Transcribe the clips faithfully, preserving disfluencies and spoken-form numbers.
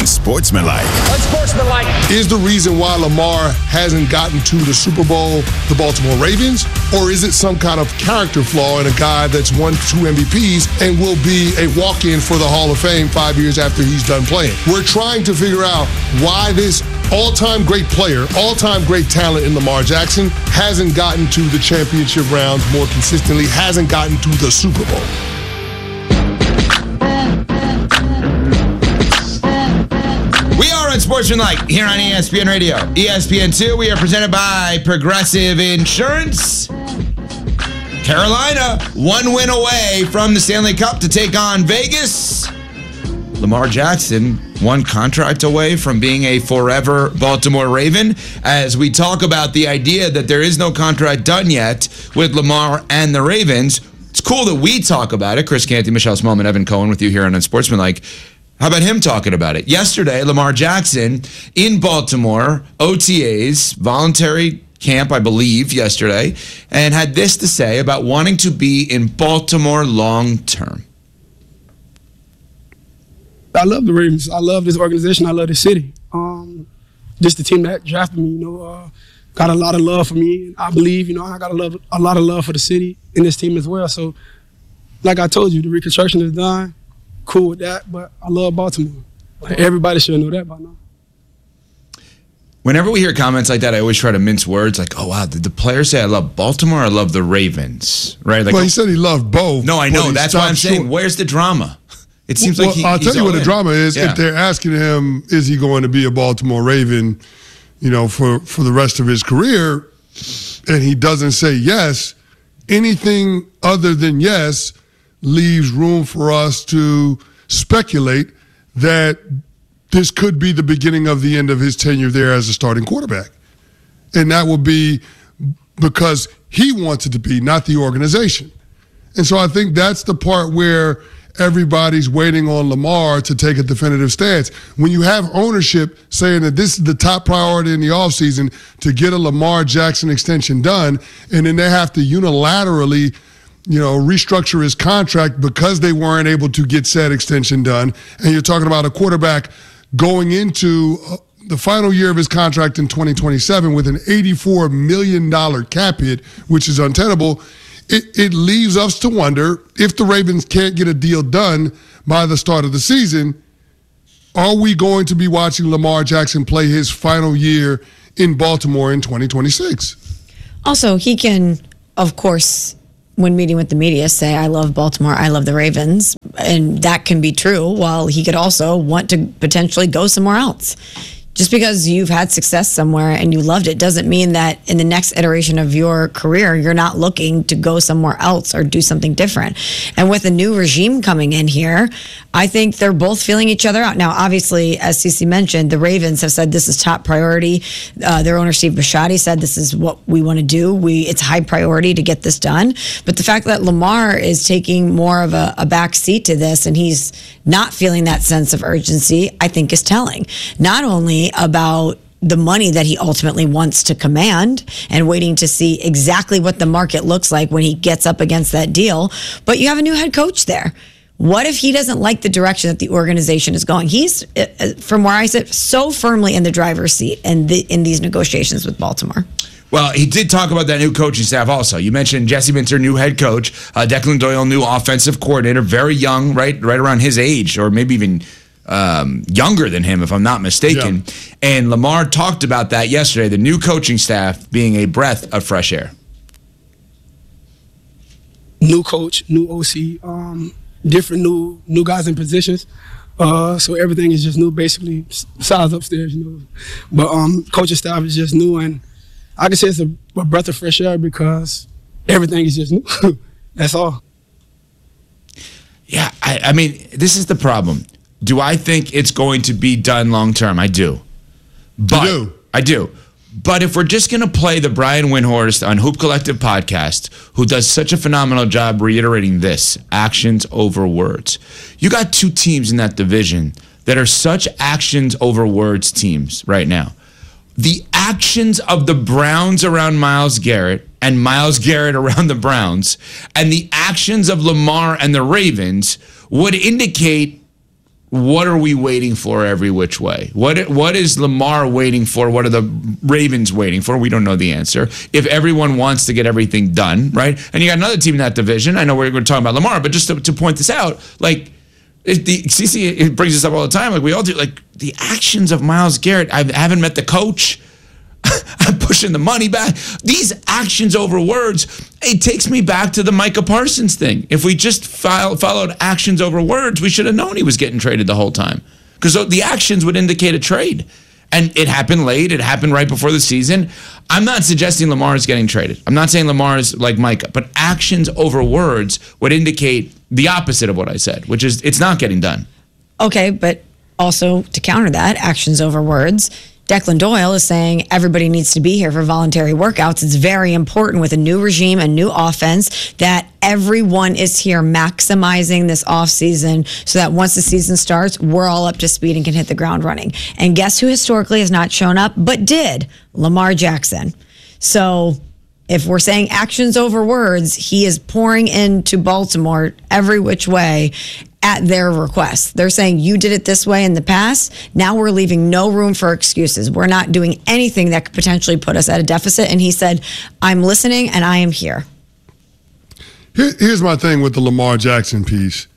Unsportsmanlike. Unsportsmanlike. Is the reason why Lamar hasn't gotten to the Super Bowl the Baltimore Ravens? Or is it some kind of character flaw in a guy that's won two M V Ps and will be a walk-in for the Hall of Fame five years after he's done playing? We're trying to figure out why this all-time great player, all-time great talent in Lamar Jackson hasn't gotten to the championship rounds more consistently, hasn't gotten to the Super Bowl. We are Unsportsmanlike here on E S P N Radio. E S P N two, we are presented by Progressive Insurance. Carolina, one win away from the Stanley Cup to take on Vegas. Lamar Jackson, one contract away from being a forever Baltimore Raven. As we talk about the idea that there is no contract done yet with Lamar and the Ravens, it's cool that we talk about it. Chris Canty, Michelle Smallman, Evan Cohen with you here on Unsportsmanlike. How about him talking about it? Yesterday, Lamar Jackson in Baltimore, O T As, voluntary camp, I believe, yesterday, and had this to say about wanting to be in Baltimore long term. I love the Ravens. I love this organization. I love the city. Um, just the team that drafted me, you know, uh, got a lot of love for me. I believe, you know, I got a, love, a lot of love for the city and this team as well. So, like I told you, the reconstruction is done. Cool with that, but I love Baltimore. Like, everybody should know that by now. Whenever we hear comments like that, I always try to mince words. Like, oh wow, did the player say I love Baltimore or I love the Ravens? Right? Like, well, he said he loved both. No, I know. That's why I'm saying, short. Where's the drama? It seems well, like he, I'll tell you what in. the drama is. Yeah. If they're asking him, is he going to be a Baltimore Raven, you know, for, for the rest of his career, and he doesn't say yes, anything other than yes leaves room for us to speculate that this could be the beginning of the end of his tenure there as a starting quarterback. And that will be because he wants it to be, not the organization. And so I think that's the part where everybody's waiting on Lamar to take a definitive stance. When you have ownership saying that this is the top priority in the offseason to get a Lamar Jackson extension done, and then they have to unilaterally, you know, restructure his contract because they weren't able to get said extension done, and you're talking about a quarterback going into the final year of his contract in twenty twenty-seven with an eighty-four million dollars cap hit, which is untenable. It, it leaves us to wonder if the Ravens can't get a deal done by the start of the season, are we going to be watching Lamar Jackson play his final year in Baltimore in twenty twenty-six? Also, he can, of course, when meeting with the media, say, I love Baltimore, I love the Ravens. And that can be true, while he could also want to potentially go somewhere else. Just because you've had success somewhere and you loved it doesn't mean that in the next iteration of your career, you're not looking to go somewhere else or do something different. And with a new regime coming in here, I think they're both feeling each other out. Now, obviously, as Cece mentioned, the Ravens have said this is top priority. Uh, their owner, Steve Bisciotti, said this is what we want to do. We It's high priority to get this done. But the fact that Lamar is taking more of a, a back seat to this and he's not feeling that sense of urgency, I think is telling. Not only about the money that he ultimately wants to command and waiting to see exactly what the market looks like when he gets up against that deal, but you have a new head coach there. What if he doesn't like the direction that the organization is going? He's, from where I sit, so firmly in the driver's seat in, the, in these negotiations with Baltimore. Well, he did talk about that new coaching staff also. You mentioned Jesse Minter, new head coach, uh, Declan Doyle, new offensive coordinator, very young, right, right around his age, or maybe even Um, younger than him, if I'm not mistaken. Yeah. And Lamar talked about that yesterday, the new coaching staff being a breath of fresh air. New coach, new O C, um, different new new guys in positions. Uh, so everything is just new, basically, besides upstairs, you know. But um, coaching staff is just new, and I can say it's a, a breath of fresh air because everything is just new. That's all. Yeah, I, I mean, this is the problem. Do I think it's going to be done long term? I do. But, you do. I do. But if we're just going to play the Brian Windhorst on Hoop Collective podcast, who does such a phenomenal job reiterating this, actions over words. You got two teams in that division that are such actions over words teams right now. The actions of the Browns around Myles Garrett and Myles Garrett around the Browns and the actions of Lamar and the Ravens would indicate what are we waiting for every which way? What What is Lamar waiting for? What are the Ravens waiting for? We don't know the answer. If everyone wants to get everything done, right? And you got another team in that division. I know we're going to talk about Lamar, but just to, to point this out, like, it, the C C, it brings this up all the time. Like we all do. Like the actions of Myles Garrett. I haven't met the coach. I'm pushing the money back. These actions over words, it takes me back to the Micah Parsons thing. If we just file, followed actions over words, we should have known he was getting traded the whole time. Because the actions would indicate a trade. And it happened late. It happened right before the season. I'm not suggesting Lamar is getting traded. I'm not saying Lamar is like Micah. But actions over words would indicate the opposite of what I said, which is it's not getting done. Okay, but also to counter that, actions over words, Declan Doyle is saying everybody needs to be here for voluntary workouts. It's very important with a new regime, a new offense, that everyone is here maximizing this offseason so that once the season starts, we're all up to speed and can hit the ground running. And guess who historically has not shown up, but did? Lamar Jackson. So if we're saying actions over words, he is pouring into Baltimore every which way at their request. They're saying you did it this way in the past. Now we're leaving no room for excuses. We're not doing anything that could potentially put us at a deficit. And he said, I'm listening and I am here. Here, here's my thing with the Lamar Jackson piece.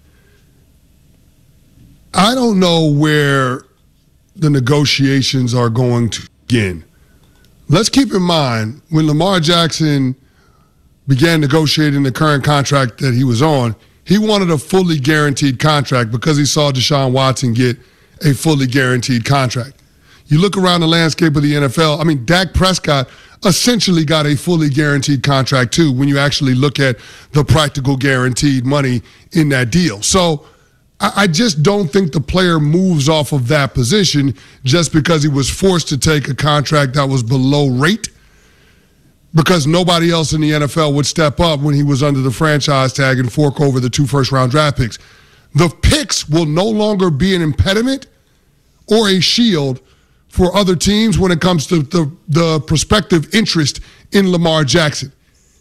I don't know where the negotiations are going to begin. Let's keep in mind, when Lamar Jackson began negotiating the current contract that he was on, he wanted a fully guaranteed contract because he saw Deshaun Watson get a fully guaranteed contract. You look around the landscape of the N F L, I mean, Dak Prescott essentially got a fully guaranteed contract too when you actually look at the practical guaranteed money in that deal. So I just don't think the player moves off of that position just because he was forced to take a contract that was below rate, because nobody else in the N F L would step up when he was under the franchise tag and fork over the two first-round draft picks. The picks will no longer be an impediment or a shield for other teams when it comes to the, the prospective interest in Lamar Jackson.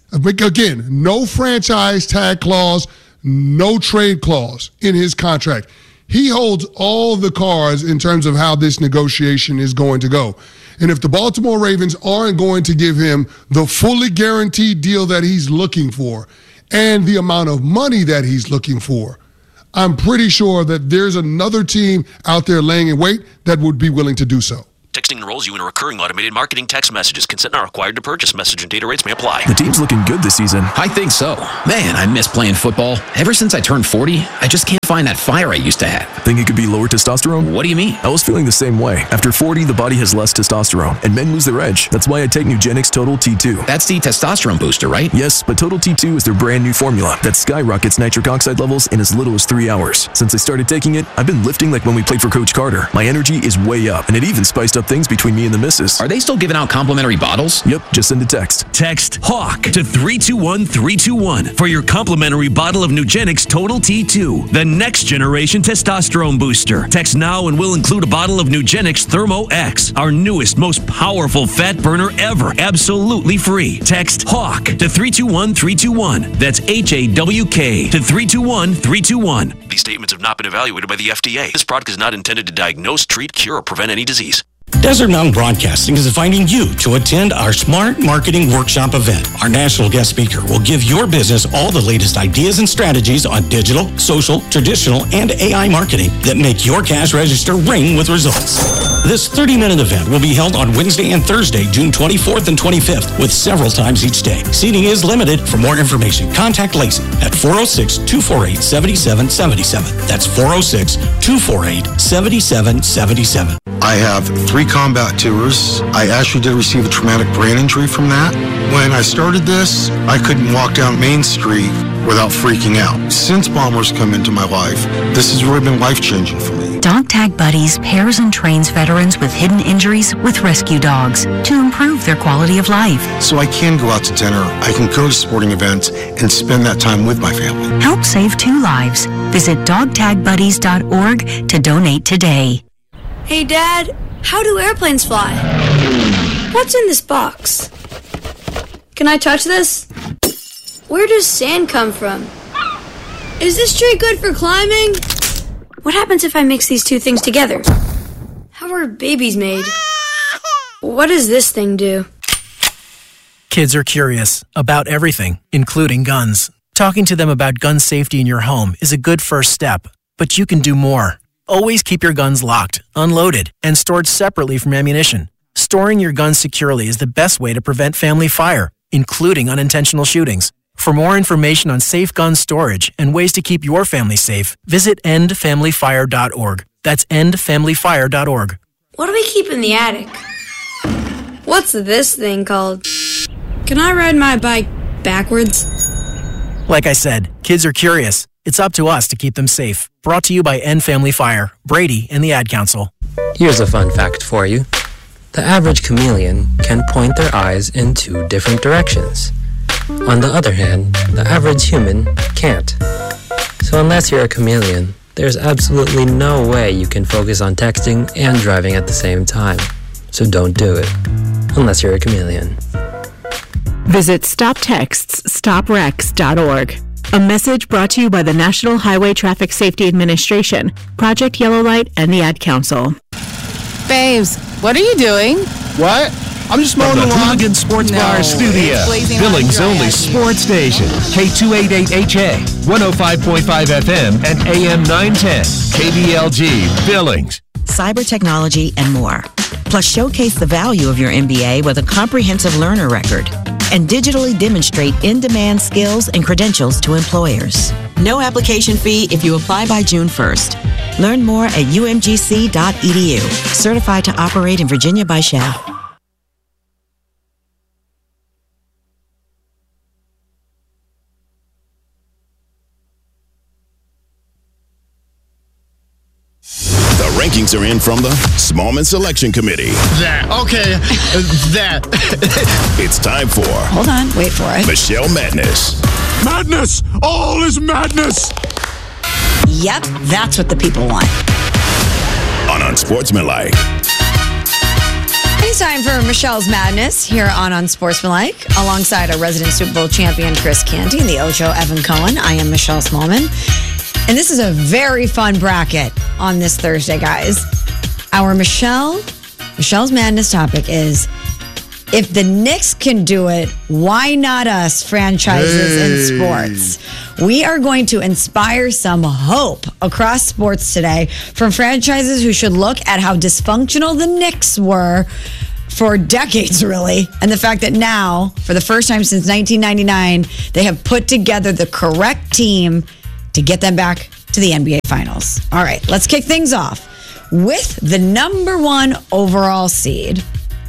Again, no franchise tag clause, no trade clause in his contract. He holds all the cards in terms of how this negotiation is going to go. And if the Baltimore Ravens aren't going to give him the fully guaranteed deal that he's looking for and the amount of money that he's looking for, I'm pretty sure that there's another team out there laying in wait that would be willing to do so. Texting enrolls you in a recurring automated marketing text messages. Consent not required to purchase. Message and data rates may apply. The team's looking good this season. I think so. Man, I miss playing football. Ever since I turned forty, I just can't find that fire I used to have. Think it could be lower testosterone? What do you mean? I was feeling the same way. After forty, the body has less testosterone, and men lose their edge. That's why I take Nugenix Total T two. That's the testosterone booster, right? Yes, but Total T two is their brand new formula that skyrockets nitric oxide levels in as little as three hours. Since I started taking it, I've been lifting like when we played for Coach Carter. My energy is way up, and it even spiced up things between me and the missus. Are they still giving out complimentary bottles? Yep, just send a text. Text HAWK to three two one three two one for your complimentary bottle of Nugenix Total T two, the next generation testosterone booster. Text now and we'll include a bottle of Nugenix Thermo X, our newest, most powerful fat burner ever, absolutely free. Text HAWK to three two one three two one. That's H A W K to three two one three two one. These statements have not been evaluated by the F D A. This product is not intended to diagnose, treat, cure, or prevent any disease. Desert Mountain Broadcasting is inviting you to attend our Smart Marketing Workshop event. Our national guest speaker will give your business all the latest ideas and strategies on digital, social, traditional, and A I marketing that make your cash register ring with results. This thirty-minute event will be held on Wednesday and Thursday, June twenty-fourth and twenty-fifth, with several times each day. Seating is limited. For more information, contact Lacey at four oh six, two four eight, seven seven seven seven. That's four oh six, two four eight, seven seven seven seven. I have three combat tours. I actually did receive a traumatic brain injury from that. When I started this, I couldn't walk down Main Street without freaking out. Since Bombers come into my life, this has really been life-changing for me. Dog Tag Buddies pairs and trains veterans with hidden injuries with rescue dogs to improve their quality of life. So I can go out to dinner, I can go to sporting events, and spend that time with my family. Help save two lives. Visit dog tag buddies dot org to donate today. Hey, Dad, how do airplanes fly? What's in this box? Can I touch this? Where does sand come from? Is this tree good for climbing? What happens if I mix these two things together? How are babies made? What does this thing do? Kids are curious about everything, including guns. Talking to them about gun safety in your home is a good first step, but you can do more. Always keep your guns locked, unloaded, and stored separately from ammunition. Storing your guns securely is the best way to prevent family fire, including unintentional shootings. For more information on safe gun storage and ways to keep your family safe, visit end family fire dot org. That's end family fire dot org. What do we keep in the attic? What's this thing called? Can I ride my bike backwards? Like I said, kids are curious. It's up to us to keep them safe. Brought to you by End Family Fire, Brady, and the Ad Council. Here's a fun fact for you. The average chameleon can point their eyes in two different directions. On the other hand, the average human can't. So unless you're a chameleon, there's absolutely no way you can focus on texting and driving at the same time. So don't do it, unless you're a chameleon. Visit stop texts stop wrecks dot org. A message brought to you by the National Highway Traffic Safety Administration, Project Yellow Light, and the Ad Council. Babes, what are you doing? What? I'm just mowing the lawn. Hooligan Sports No. Bar Studio. Blazing Billings hot only dry. sports station. K two eighty-eight H A, one oh five point five F M, and A M nine ten. K B L G, Billings. Cyber technology and more. Plus, showcase the value of your M B A with a comprehensive learner record and digitally demonstrate in-demand skills and credentials to employers. No application fee if you apply by June first. Learn more at U M G C dot E D U. Certified to operate in Virginia by Shell. The rankings are in from the Smallman Selection Committee. That. Okay. that. It's time for... Hold on. Wait for it. Michelle Madness. Madness! All is madness! Yep, that's what the people want. On Unsportsmanlike. It's time for Michelle's Madness here on Unsportsmanlike, alongside our resident Super Bowl champion Chris Canty and the Ocho Evan Cohen. I am Michelle Smallman. And this is a very fun bracket on this Thursday, guys. Our Michelle, Michelle's Madness topic is, if the Knicks can do it, why not us, franchises Hey. in sports? We are going to inspire some hope across sports today from franchises who should look at how dysfunctional the Knicks were for decades, really, and the fact that now, for the first time since nineteen ninety-nine, they have put together the correct team to get them back to the N B A Finals. All right, let's kick things off with the number one overall seed.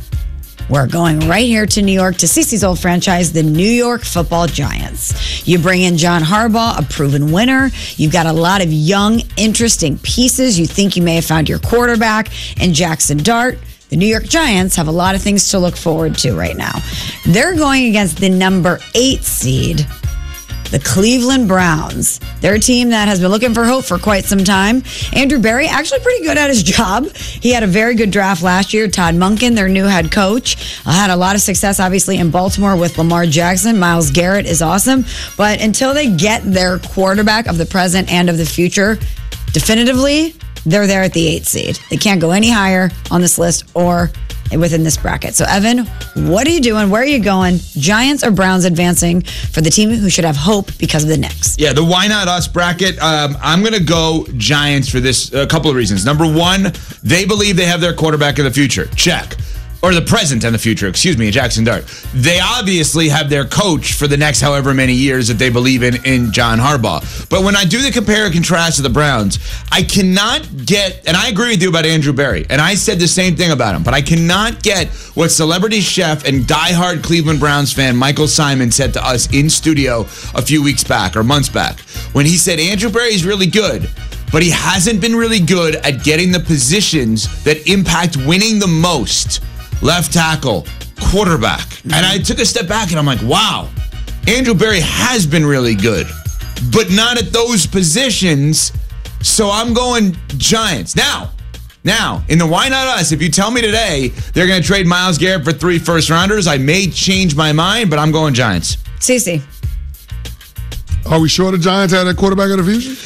We're going right here to New York to Cece's old franchise, the New York Football Giants. You bring in John Harbaugh, a proven winner. You've got a lot of young, interesting pieces. You think you may have found your quarterback and Jackson Dart. The New York Giants have a lot of things to look forward to right now. They're going against the number eight seed, the Cleveland Browns. They're a team that has been looking for hope for quite some time. Andrew Berry, actually pretty good at his job. He had a very good draft last year. Todd Monken, their new head coach, uh, had a lot of success, obviously, in Baltimore with Lamar Jackson. Myles Garrett is awesome. But until they get their quarterback of the present and of the future definitively, they're there at the eighth seed. They can't go any higher on this list or within this bracket. So, Evan, what are you doing? Where are you going? Giants or Browns advancing for the team who should have hope because of the Knicks? Yeah, the Why Not Us bracket. Um, I'm going to go Giants for this. A couple of reasons. Number one, they believe they have their quarterback of the future. Check. Or the present and the future, excuse me, Jackson Dart. They obviously have their coach for the next however many years that they believe in, in John Harbaugh. But when I do the compare and contrast to the Browns, I cannot get, and I agree with you about Andrew Berry, and I said the same thing about him, but I cannot get what celebrity chef and diehard Cleveland Browns fan Michael Simon said to us in studio a few weeks back or months back when he said Andrew Berry is really good, but he hasn't been really good at getting the positions that impact winning the most. Left tackle, quarterback. Mm-hmm. And I took a step back and I'm like, wow, Andrew Berry has been really good, but not at those positions. So I'm going Giants. Now, now, in the Why Not Us, if you tell me today they're going to trade Myles Garrett for three first rounders, I may change my mind, but I'm going Giants. Cece. Are we sure the Giants had a quarterback of the future?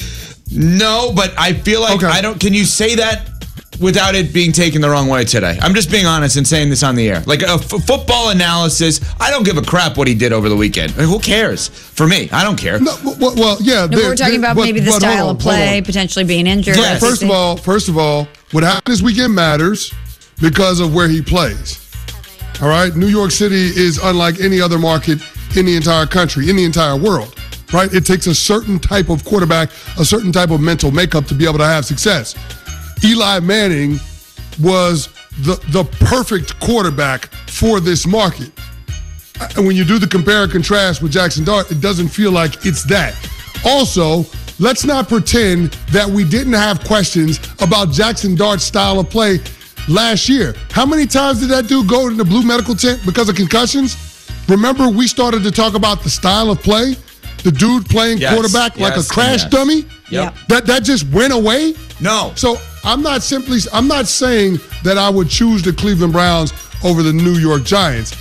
No, but I feel like Okay. I don't. Can you say that without it being taken the wrong way today? I'm just being honest and saying this on the air. Like a f- football analysis, I don't give a crap what he did over the weekend. Like, who cares? For me, I don't care. No, well, well yeah. No, but we're talking about but- maybe the but hold style on, of hold play, on. potentially being injured. Well, like first you of say. all, first of all, what happened this weekend matters because of where he plays. All right, New York City is unlike any other market in the entire country, in the entire world. Right? It takes a certain type of quarterback, a certain type of mental makeup to be able to have success. Eli Manning was the the perfect quarterback for this market. And when you do the compare and contrast with Jackson Dart, it doesn't feel like it's that. Also, let's not pretend that we didn't have questions about Jackson Dart's style of play last year. How many times did that dude go in the blue medical tent because of concussions? Remember, we started to talk about the style of play? The dude playing Yes, quarterback like yes, a crash yes. dummy? Yep. That that just went away? No. So I'm not simply I'm not saying that I would choose the Cleveland Browns over the New York Giants.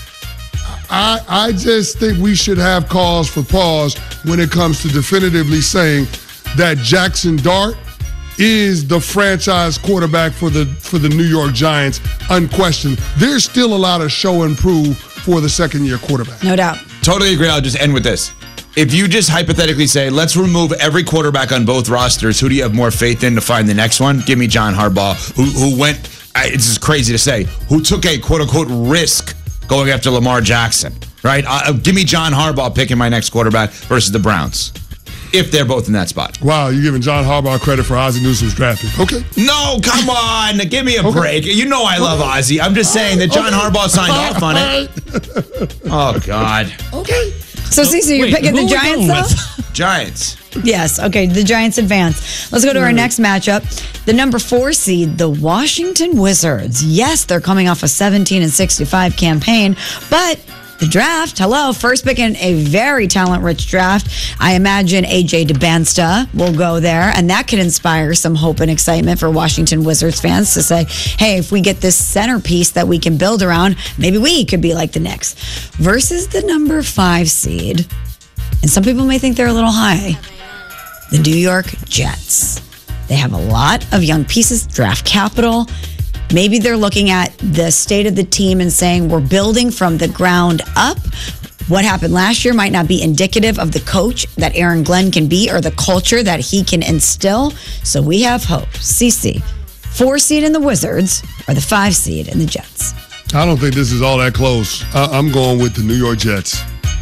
I I just think we should have cause for pause when it comes to definitively saying that Jackson Dart is the franchise quarterback for the for the New York Giants, unquestioned. There's still a lot of show and prove for the second year quarterback. No doubt. Totally agree. I'll just end with this. If you just hypothetically say, let's remove every quarterback on both rosters, who do you have more faith in to find the next one? Give me John Harbaugh, who who went, I, it's just crazy to say, who took a quote-unquote risk going after Lamar Jackson, right? Uh, give me John Harbaugh picking my next quarterback versus the Browns, if they're both in that spot. Wow, you're giving John Harbaugh credit for Ozzie Newsome's drafting. Okay. No, come on. Give me a Okay. break. You know I love Ozzie. I'm just saying that John Okay. Harbaugh signed off on it. Oh, God. Okay. So, Cece, you're Wait, picking who the are we Giants, going though? with? Giants. Yes. Okay. The Giants advance. Let's go to our next matchup. The number four seed, the Washington Wizards. Yes, they're coming off a seventeen and sixty-five campaign, but the draft, hello, first pick in a very talent-rich draft. I imagine A J DeBansta will go there, and that could inspire some hope and excitement for Washington Wizards fans to say, hey, if we get this centerpiece that we can build around, maybe we could be like the Knicks. Versus the number five seed, and some people may think they're a little high, the New York Jets. They have a lot of young pieces, draft capital. Maybe they're looking at the state of the team and saying we're building from the ground up. What happened last year might not be indicative of the coach that Aaron Glenn can be or the culture that he can instill. So we have hope. Cece, four seed in the Wizards or the five seed in the Jets? I don't think this is all that close. I- I'm going with the New York Jets.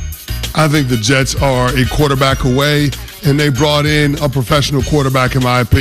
I think the Jets are a quarterback away, and they brought in a professional quarterback, in my opinion.